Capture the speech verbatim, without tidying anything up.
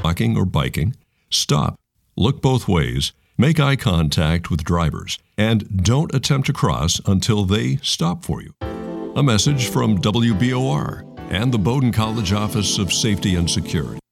walking or biking, stop, look both ways, make eye contact with drivers, and don't attempt to cross until they stop for you. A message from W B O R and the Bowdoin College Office of Safety and Security.